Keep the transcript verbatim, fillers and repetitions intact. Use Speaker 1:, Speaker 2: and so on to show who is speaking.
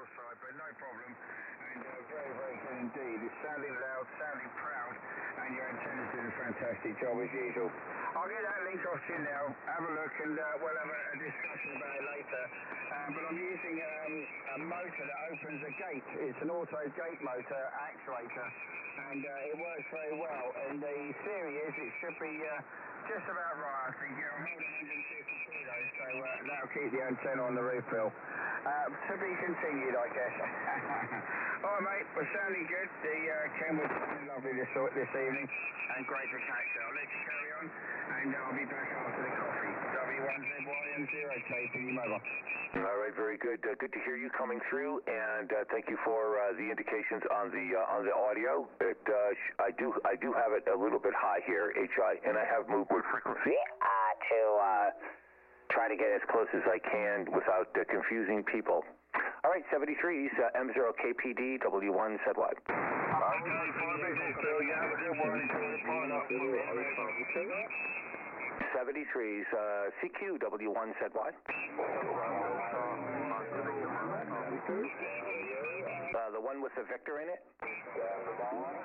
Speaker 1: side, but no problem. And uh, very, very good indeed. It's sounding loud, sounding proud, and your antenna's doing a fantastic job as usual. I'll get that link off to you now. Have a look, and uh, we'll have a, a discussion about it later. Um, but I'm using um, a motor that opens a gate. It's an auto gate motor actuator, and uh, it works very well. And the theory is it should be uh, just about right, I think. Yeah, I'm holding one hundred fifty kilos, so uh, that'll keep the antenna on the roof, Bill. Uh, to be continued, I guess. All right, mate, we're sounding good. The uh, Ken was sounding lovely this, this evening, and great to catch you. I'll let you carry on, and I'll be back after the coffee. W one Z Y M zero K P D mobile.
Speaker 2: All right, very good. Uh, good to hear you coming through, and uh, thank you for uh, the indications on the uh, on the audio. It, uh, sh I do I do have it a little bit high here, H I, and I have moved with frequency uh, to uh, try to get as close as I can without uh, confusing people. All right, seventy-threes, uh, M zero K P D, W one Z Y. seventy-threes, uh, C Q, W one Z Y. Uh, the one with the Victor in it?